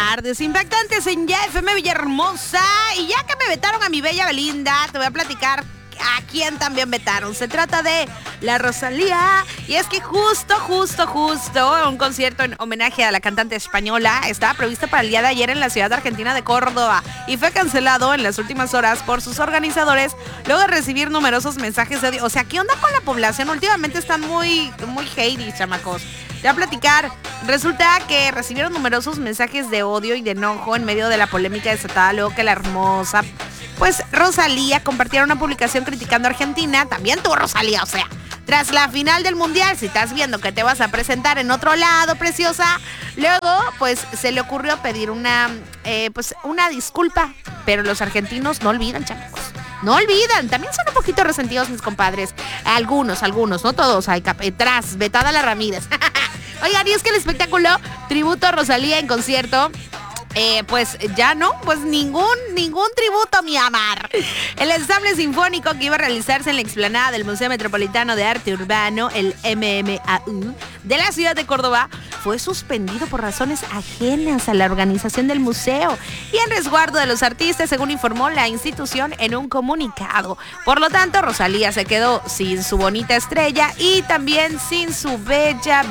tardes impactantes en Ya FM Villahermosa. Y ya que me vetaron a mi bella Belinda, te voy a platicar a quién también vetaron. Se trata de la Rosalía. Y es que justo un concierto en homenaje a la cantante española estaba previsto para el día de ayer en la ciudad argentina de Córdoba y fue cancelado en las últimas horas por sus organizadores luego de recibir numerosos mensajes de odio. O sea, ¿qué onda con la población? Últimamente están muy hatey, chamacos. Te voy a platicar. Resulta que recibieron numerosos mensajes de odio y de enojo en medio de la polémica desatada luego que la hermosa Rosalía compartió una publicación criticando a Argentina. También tú, Rosalía, o sea, tras la final del mundial, si estás viendo que te vas a presentar en otro lado, preciosa, luego se le ocurrió pedir una disculpa, pero los argentinos no olvidan, chamacos. No olvidan, también son un poquito resentidos mis compadres. Algunos, no todos. Hay tras, vetada la Ramírez. Oigan, y es que el espectáculo tributo a Rosalía en concierto, ya no, ningún tributo, mi amar. El ensamble sinfónico que iba a realizarse en la explanada del Museo Metropolitano de Arte Urbano, el MMAU, de la ciudad de Córdoba, fue suspendido por razones ajenas a la organización del museo y en resguardo de los artistas, según informó la institución en un comunicado. Por lo tanto, Rosalía se quedó sin su bonita estrella y también sin su bella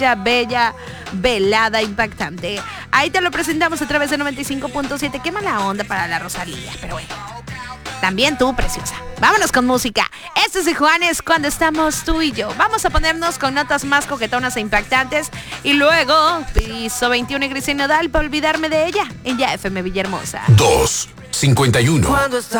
velada impactante. Ahí te lo presentamos a través de 95.7. Qué mala onda para la Rosalía, pero bueno. También tú, preciosa. Vámonos con música. Este es de Juanes, Cuando estamos tú y yo. Vamos a ponernos con notas más coquetonas e impactantes. Y luego, Piso 21 y Cristian Nodal para olvidarme de ella. En Ya FM Villahermosa. 2:51. Cuando está